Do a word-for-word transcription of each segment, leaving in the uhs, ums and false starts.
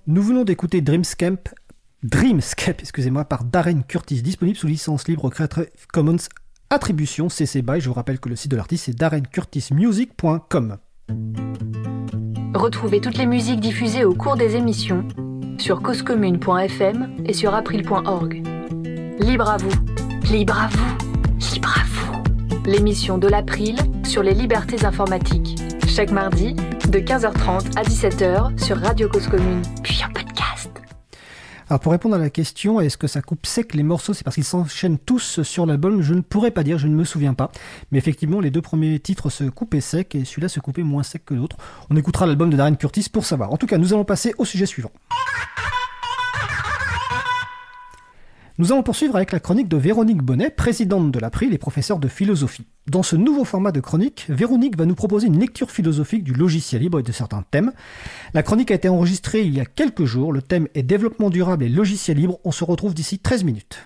Nous venons d'écouter Dreamscape, Dreamscape, excusez-moi, par Darren Curtis, disponible sous licence libre Creative Commons Attribution C C B Y. Je vous rappelle que le site de l'artiste c'est darren curtis music point com. Retrouvez toutes les musiques diffusées au cours des émissions sur cause commune point f m et sur april point org. Libre à vous, libre à vous, libre à vous. L'émission de l'April sur les libertés informatiques. Chaque mardi, de quinze heures trente à dix-sept heures sur Radio Cause Commune, puis en podcast. Alors pour répondre à la question, est-ce que ça coupe sec les morceaux, c'est parce qu'ils s'enchaînent tous sur l'album? Je ne pourrais pas dire, je ne me souviens pas. Mais effectivement, les deux premiers titres se coupaient sec et celui-là se coupait moins sec que l'autre. On écoutera l'album de Darren Curtis pour savoir. En tout cas, nous allons passer au sujet suivant. Nous allons poursuivre avec la chronique de Véronique Bonnet, présidente de l'April et professeure de philosophie. Dans ce nouveau format de chronique, Véronique va nous proposer une lecture philosophique du logiciel libre et de certains thèmes. La chronique a été enregistrée il y a quelques jours. Le thème est développement durable et logiciel libre. On se retrouve d'ici treize minutes.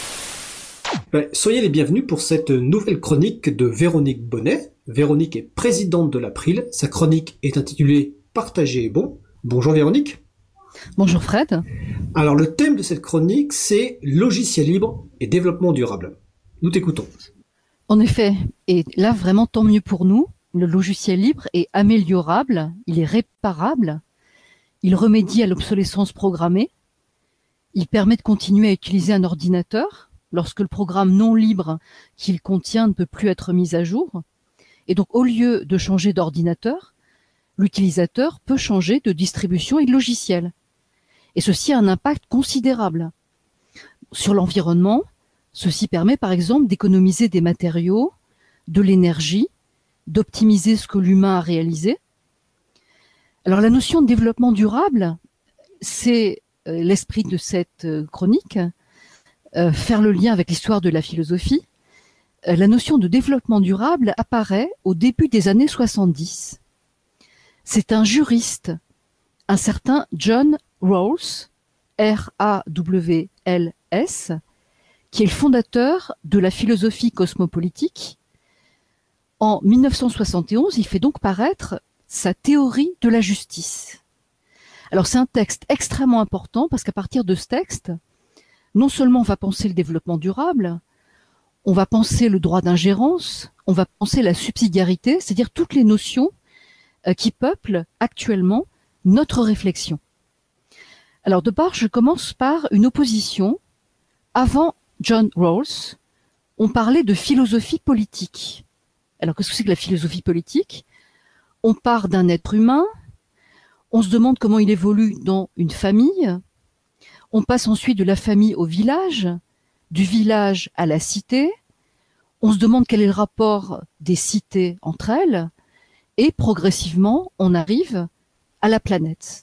Ben, soyez les bienvenus pour cette nouvelle chronique de Véronique Bonnet. Véronique est présidente de l'April. Sa chronique est intitulée « Partager est bon ». Bonjour Véronique. Bonjour Fred. Alors le thème de cette chronique, c'est logiciel libre et développement durable. Nous t'écoutons. En effet, et là vraiment tant mieux pour nous, le logiciel libre est améliorable, il est réparable, il remédie à l'obsolescence programmée, il permet de continuer à utiliser un ordinateur lorsque le programme non libre qu'il contient ne peut plus être mis à jour. Et donc au lieu de changer d'ordinateur, l'utilisateur peut changer de distribution et de logiciel. Et ceci a un impact considérable sur l'environnement. Ceci permet par exemple d'économiser des matériaux, de l'énergie, d'optimiser ce que l'humain a réalisé. Alors la notion de développement durable, c'est euh, l'esprit de cette euh, chronique, euh, faire le lien avec l'histoire de la philosophie. Euh, la notion de développement durable apparaît au début des années soixante-dix. C'est un juriste, un certain John Rawls, R A W L S, qui est le fondateur de la philosophie cosmopolitique. En mille neuf cent soixante et onze, il fait donc paraître sa théorie de la justice. Alors c'est un texte extrêmement important parce qu'à partir de ce texte, non seulement on va penser le développement durable, on va penser le droit d'ingérence, on va penser la subsidiarité, c'est-à-dire toutes les notions qui peuplent actuellement notre réflexion. Alors de part, je commence par une opposition. Avant John Rawls, on parlait de philosophie politique. Alors qu'est-ce que c'est que la philosophie politique? On part d'un être humain, on se demande comment il évolue dans une famille, on passe ensuite de la famille au village, du village à la cité, on se demande quel est le rapport des cités entre elles, et progressivement, on arrive à la planète.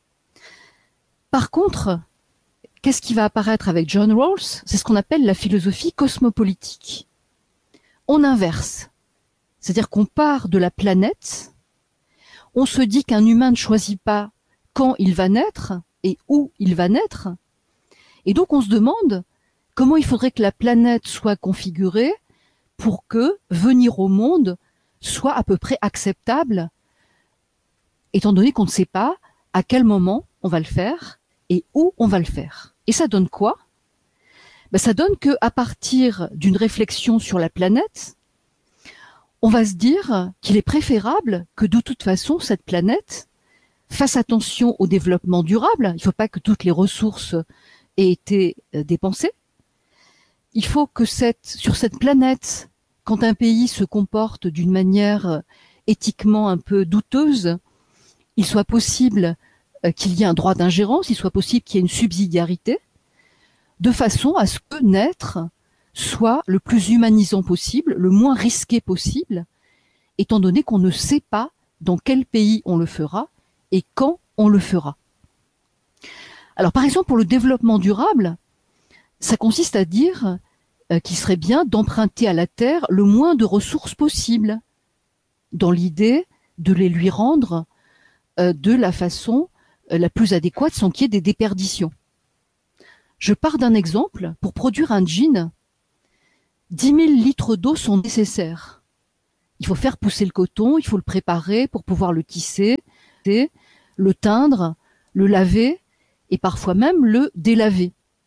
Par contre, qu'est-ce qui va apparaître avec John Rawls? C'est ce qu'on appelle la philosophie cosmopolitique. On inverse. C'est-à-dire qu'on part de la planète, on se dit qu'un humain ne choisit pas quand il va naître et où il va naître, et donc on se demande comment il faudrait que la planète soit configurée pour que venir au monde soit à peu près acceptable, étant donné qu'on ne sait pas à quel moment on va le faire et où on va le faire. Et ça donne quoi? Ben, ça donne que à partir d'une réflexion sur la planète, on va se dire qu'il est préférable que de toute façon cette planète fasse attention au développement durable. Il ne faut pas que toutes les ressources aient été dépensées. Il faut que cette, sur cette planète, quand un pays se comporte d'une manière éthiquement un peu douteuse, il soit possible qu'il y ait un droit d'ingérence, il soit possible qu'il y ait une subsidiarité, de façon à ce que naître soit le plus humanisant possible, le moins risqué possible, étant donné qu'on ne sait pas dans quel pays on le fera et quand on le fera. Alors par exemple, pour le développement durable, ça consiste à dire euh, qu'il serait bien d'emprunter à la Terre le moins de ressources possible, dans l'idée de les lui rendre euh, de la façon euh, la plus adéquate sans qu'il y ait des déperditions. Je pars d'un exemple. Pour produire un jean, dix mille litres d'eau sont nécessaires. Il faut faire pousser le coton, il faut le préparer pour pouvoir le tisser, le teindre, le laver, et parfois même le délaver.